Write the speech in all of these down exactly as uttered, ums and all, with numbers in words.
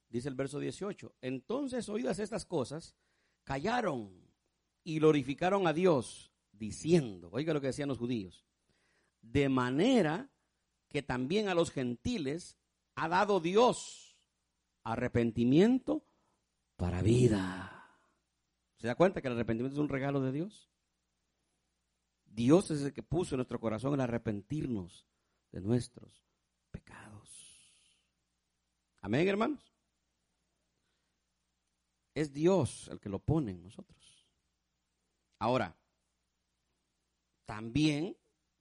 Dice el verso dieciocho. Entonces, oídas estas cosas, callaron y glorificaron a Dios, diciendo, oiga lo que decían los judíos, de manera que también a los gentiles ha dado Dios arrepentimiento para vida. ¿Se da cuenta que el arrepentimiento es un regalo de Dios? Dios es el que puso en nuestro corazón el arrepentirnos de nuestros pecados. Amén, hermanos. Es Dios el que lo pone en nosotros. Ahora, también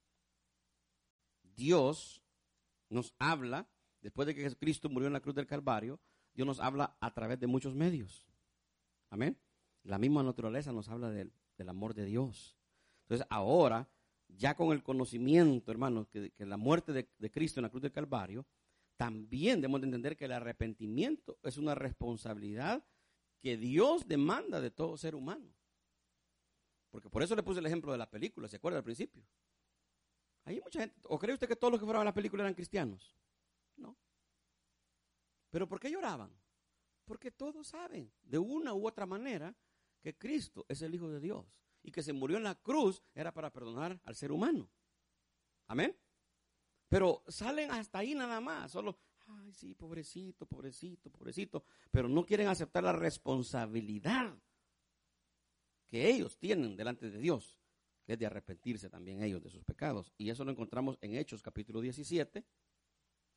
Dios nos habla, después de que Jesucristo murió en la cruz del Calvario, Dios nos habla a través de muchos medios. Amén. La misma naturaleza nos habla del, del amor de Dios. Entonces, ahora, ya con el conocimiento, hermanos, que, que la muerte de, de Cristo en la cruz del Calvario, también debemos de entender que el arrepentimiento es una responsabilidad que Dios demanda de todo ser humano. Porque por eso le puse el ejemplo de la película, ¿se acuerda al principio? Hay mucha gente, ¿o cree usted que todos los que fueron a la película eran cristianos? No. ¿Pero por qué lloraban? Porque todos saben, de una u otra manera, que Cristo es el Hijo de Dios y que se murió en la cruz era para perdonar al ser humano. Amén. Pero salen hasta ahí nada más, solo, ay sí, pobrecito, pobrecito, pobrecito, pero no quieren aceptar la responsabilidad que ellos tienen delante de Dios, que es de arrepentirse también ellos de sus pecados. Y eso lo encontramos en Hechos capítulo diecisiete,